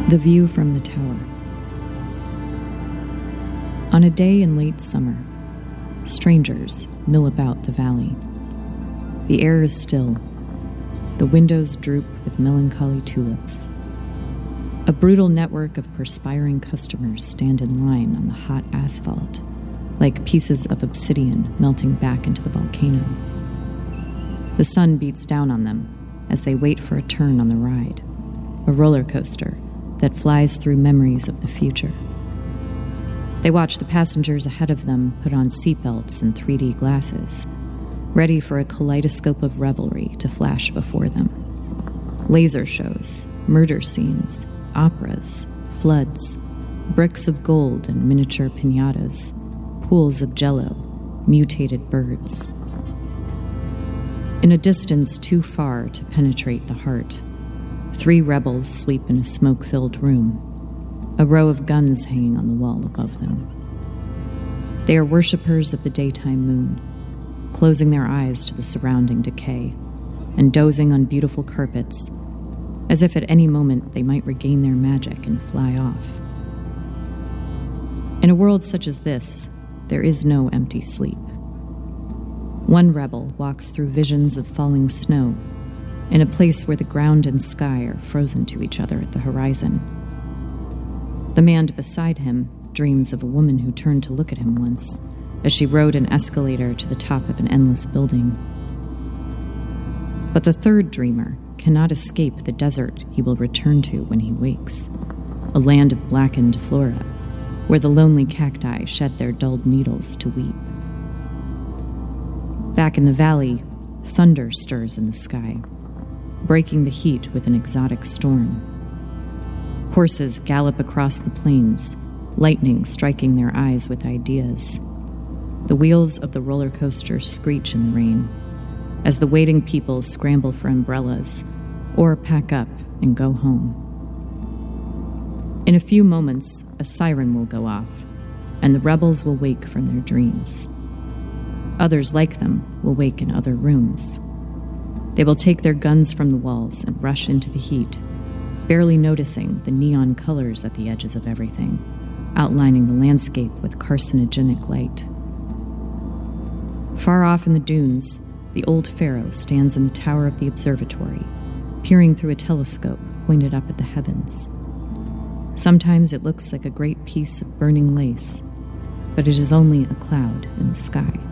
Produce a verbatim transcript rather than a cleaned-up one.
The view from the tower. On a day in late summer, strangers mill about the valley. The air is still. The windows droop with melancholy tulips. A brutal network of perspiring customers stand in line on the hot asphalt, like pieces of obsidian melting back into the volcano. The sun beats down on them as they wait for a turn on the ride, a roller coaster that flies through memories of the future. They watch the passengers ahead of them put on seatbelts and three D glasses, ready for a kaleidoscope of revelry to flash before them. Laser shows, murder scenes, operas, floods, bricks of gold and miniature piñatas, pools of jello, mutated birds. In a distance too far to penetrate the heart, three rebels sleep in a smoke-filled room, a row of guns hanging on the wall above them. They are worshippers of the daytime moon, closing their eyes to the surrounding decay and dozing on beautiful carpets, as if at any moment they might regain their magic and fly off. In a world such as this, there is no empty sleep. One rebel walks through visions of falling snow in a place where the ground and sky are frozen to each other at the horizon. The man beside him dreams of a woman who turned to look at him once as she rode an escalator to the top of an endless building. But the third dreamer cannot escape the desert he will return to when he wakes, a land of blackened flora, where the lonely cacti shed their dulled needles to weep. Back in the valley, thunder stirs in the sky, breaking the heat with an exotic storm. Horses gallop across the plains, lightning striking their eyes with ideas. The wheels of the roller coaster screech in the rain as the waiting people scramble for umbrellas or pack up and go home. In a few moments, a siren will go off, and the rebels will wake from their dreams. Others like them will wake in other rooms. They will take their guns from the walls and rush into the heat, barely noticing the neon colors at the edges of everything, outlining the landscape with carcinogenic light. Far off in the dunes, the old pharaoh stands in the tower of the observatory, peering through a telescope pointed up at the heavens. Sometimes it looks like a great piece of burning lace, but it is only a cloud in the sky.